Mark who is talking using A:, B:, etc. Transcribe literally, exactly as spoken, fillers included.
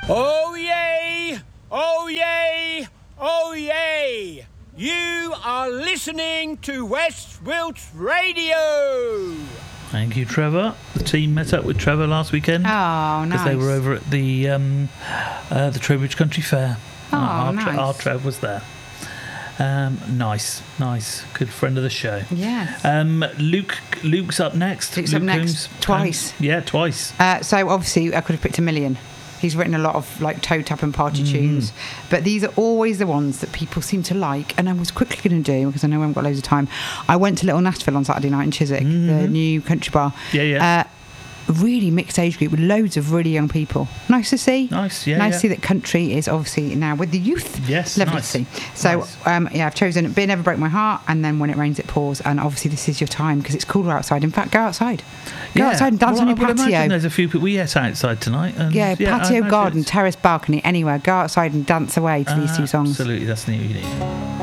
A: Oh yay! Oh yay! Oh yay! You are listening to West Wilts Radio.
B: Thank you, Trevor. The team met up with Trevor last weekend.
C: Oh, nice.
B: Because they were over at the um, uh, the Trowbridge Country Fair.
C: Oh,
B: our,
C: nice.
B: Our Trev was there. Um, nice, nice. Good friend of the show.
C: Yes.
B: Um, Luke, Luke's up next.
C: Luke's
B: Luke
C: up next
B: Coombs.
C: twice.
B: Um, yeah, twice.
C: Uh, so obviously I could have picked a million. He's written a lot of like toe tap and party
B: Mm.
C: tunes, but these are always the ones that people seem to like. And I was quickly going to do, because I know I haven't got loads of time, I went to Little Nashville on Saturday night in Chiswick,
B: Mm-hmm.
C: the new country bar.
B: Yeah, yeah.
C: Uh, really mixed age group with loads of really young people. Nice to see.
B: Nice, yeah,
C: Nice
B: yeah.
C: to see that country is obviously now with the youth.
B: Yes,
C: Lovely
B: nice.
C: to see. So,
B: Nice.
C: um, yeah, I've chosen Beer Never Broke My Heart, and then When It Rains It Pours, and obviously this is your time because it's cooler outside. In fact, go outside. Go
B: Yeah.
C: outside and dance
B: Well,
C: on your
B: I would imagine
C: patio.
B: there's a few people. We ate outside tonight. And
C: Yeah,
B: I
C: patio,
B: imagine
C: garden,
B: it's-
C: terrace, balcony, anywhere. Go outside and dance away to these two songs.
B: Absolutely, that's what you need.